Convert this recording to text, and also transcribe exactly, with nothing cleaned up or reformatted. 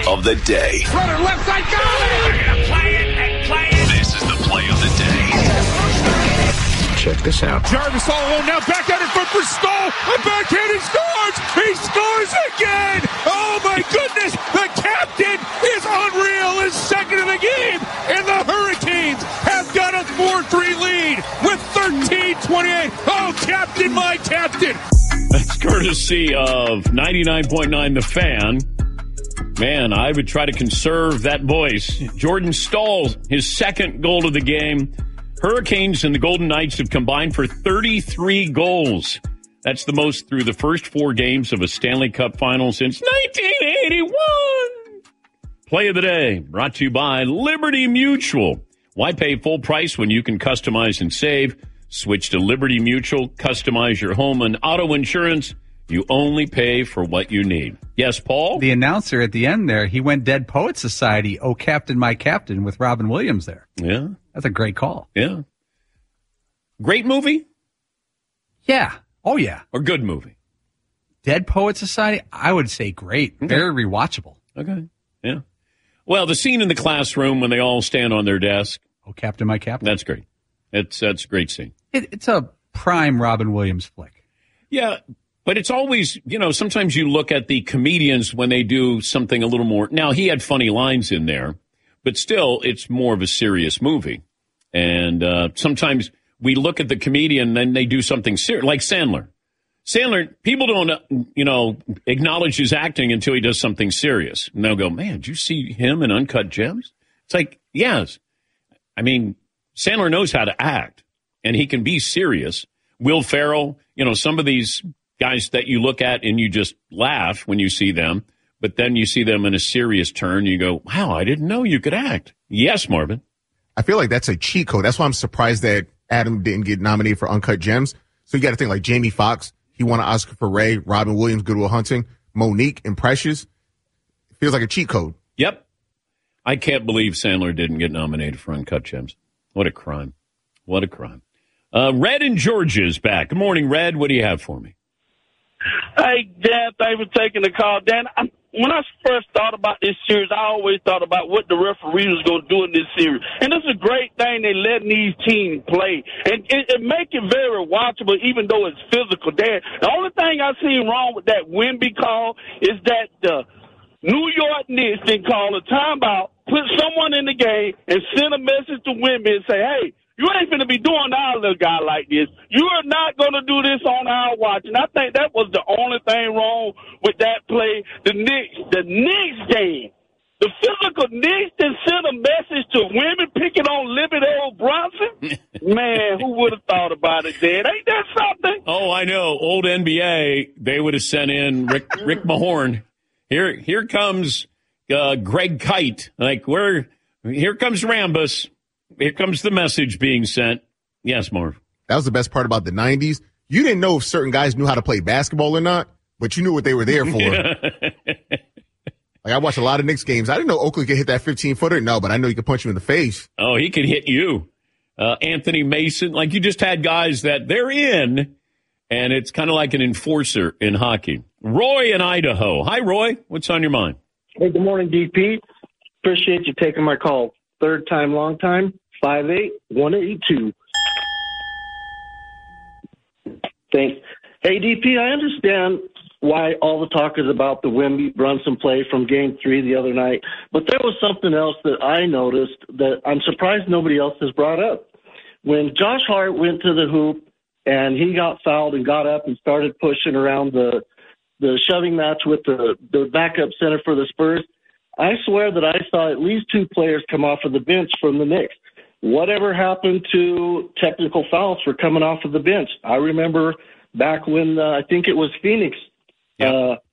of the day. Runner left side, got it! We're gonna play it and play it. This is the play of the day. Check this out. Jarvis all alone now, back out in front for Stahl. A backhand, he scores! He scores again! Oh my goodness! The captain is unreal, is second in the game, and the Hurricanes have got a four three lead with thirteen twenty-eight. Oh, captain, my captain! That's courtesy of ninety-nine point nine The Fan. Man, I would try to conserve that voice. Jordan Stahl, his second goal of the game. Hurricanes and the Golden Knights have combined for thirty-three goals. That's the most through the first four games of a Stanley Cup final since nineteen eighty-one. Play of the day brought to you by Liberty Mutual. Why pay full price when you can customize and save? Switch to Liberty Mutual. Customize your home and auto insurance. You only pay for what you need. Yes, Paul? The announcer at the end there, he went Dead Poet Society, Oh Captain, My Captain, with Robin Williams there. Yeah. That's a great call. Yeah. Great movie? Yeah. Oh, yeah. Or good movie? Dead Poet Society, I would say great. Okay. Very rewatchable. Okay. Yeah. Well, the scene in the classroom when they all stand on their desk. Oh, Captain, My Captain. That's great. It's, that's a great scene. It, it's a prime Robin Williams flick. Yeah. But it's always, you know, sometimes you look at the comedians when they do something a little more. Now, he had funny lines in there, but still, it's more of a serious movie. And uh, sometimes we look at the comedian and then they do something serious, like Sandler. Sandler, people don't, you know, acknowledge his acting until he does something serious. And they'll go, man, did you see him in Uncut Gems? It's like, yes. I mean, Sandler knows how to act, and he can be serious. Will Ferrell, you know, some of these guys that you look at and you just laugh when you see them, but then you see them in a serious turn, you go, wow, I didn't know you could act. Yes, Marvin. I feel like that's a cheat code. That's why I'm surprised that Adam didn't get nominated for Uncut Gems. So you got to think like Jamie Foxx, he won an Oscar for Ray, Robin Williams, Good Will Hunting, Monique and Precious. It feels like a cheat code. Yep. I can't believe Sandler didn't get nominated for Uncut Gems. What a crime. What a crime. Uh, Red in Georgia is back. Good morning, Red. What do you have for me? Hey, Dan, thanks for taking the call. Dan, I, when I first thought about this series, I always thought about what the referee was going to do in this series. And it's a great thing they letting these teams play. And it, it make it very watchable, even though it's physical. Dan, the only thing I see wrong with that Wemby call is that the New York Knicks didn't call a timeout, put someone in the game, and send a message to Wemby and say, hey, you ain't going to be doing our little guy like this. You are not going to do this on our watch. And I think that was the only thing wrong with that play. The Knicks, the Knicks game, the physical Knicks that sent a message to women picking on Liberty Brunson. Man, who would have thought about it, Dan? Ain't that something? Oh, I know. Old N B A, they would have sent in Rick, Rick Mahorn. Here, here comes uh, Greg Kite. Like, where? Here comes Rambus. Here comes the message being sent. Yes, Marv. That was the best part about the nineties. You didn't know if certain guys knew how to play basketball or not, but you knew what they were there for. Like, I watched a lot of Knicks games. I didn't know Oakley could hit that fifteen-footer. No, but I know he could punch you in the face. Oh, he could hit you. Uh, Anthony Mason. Like, you just had guys that they're in, and it's kind of like an enforcer in hockey. Roy in Idaho. Hi, Roy. What's on your mind? Hey, good morning, D P. Appreciate you taking my call. Third time, long time, five eight one eight two. Thanks. Hey, D P, I understand why all the talk is about the Wemby Brunson play from game three the other night, but there was something else that I noticed that I'm surprised nobody else has brought up. When Josh Hart went to the hoop and he got fouled and got up and started pushing around the the shoving match with the, the backup center for the Spurs, I swear that I saw at least two players come off of the bench from the Knicks. Whatever happened to technical fouls for coming off of the bench? I remember back when uh, I think it was Phoenix yeah. uh,